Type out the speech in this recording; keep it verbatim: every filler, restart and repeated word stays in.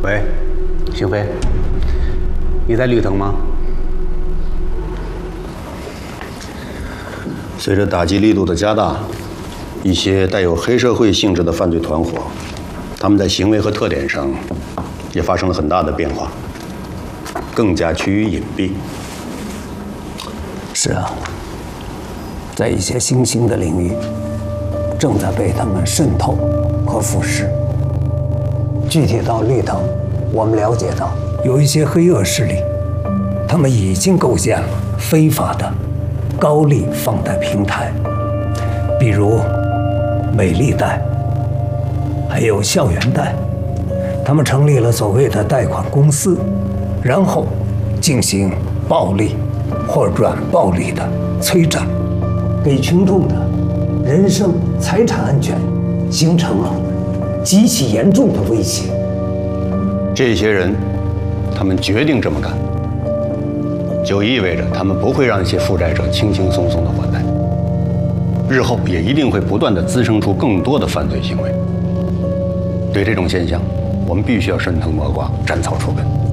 喂，邢飞，你在绿藤吗？ 随着打击力度的加大，一些带有黑社会性质的犯罪团伙，他们在行为和特点上也发生了很大的变化，更加趋于隐蔽。 是啊，在一些新兴的领域，正在被他们渗透和腐蚀。具体到绿藤，我们了解到有一些黑恶势力，他们已经构建了非法的高利放贷平台，比如美丽贷，还有校园贷。他们成立了所谓的贷款公司，然后进行暴力或软暴力的催债，给群众的人身财产安全形成了极其严重的威胁。 这些人，他们决定这么干，就意味着他们不会让一些负债者轻轻松松地还贷，日后也一定会不断地滋生出更多的犯罪行为。对这种现象，我们必须要顺藤摸瓜，斩草除根。